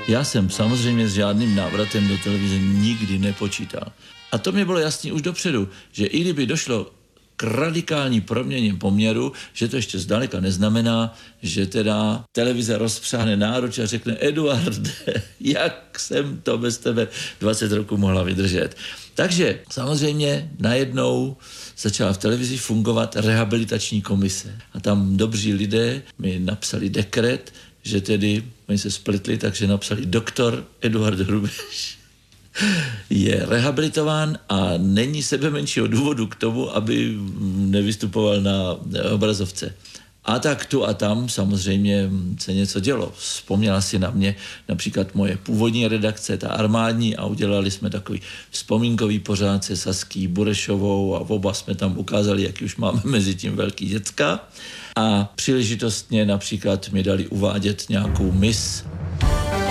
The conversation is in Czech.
Já jsem samozřejmě s žádným návratem do televize nikdy nepočítal. A to mi bylo jasný už dopředu, že i kdyby došlo k radikální proměně poměru, že to ještě zdaleka neznamená, že teda televize rozpřáhne náruč a řekne: Eduarde, jak jsem to bez tebe 20 roků mohla vydržet. Takže samozřejmě najednou začala v televizi fungovat rehabilitační komise. A tam dobří lidé mi napsali dekret, že tedy oni se splitli, takže napsali: doktor Eduard Hrubeš je rehabilitován a není sebe menšího důvodu k tomu, aby nevystupoval na obrazovce. A tak tu a tam samozřejmě se něco dělo. Vzpomněla si na mě například moje původní redakce, ta armádní, a udělali jsme takový vzpomínkový pořád se Saský Burešovou a oba jsme tam ukázali, jak už máme mezi tím velký děcka. A příležitostně například mi dali uvádět nějakou miss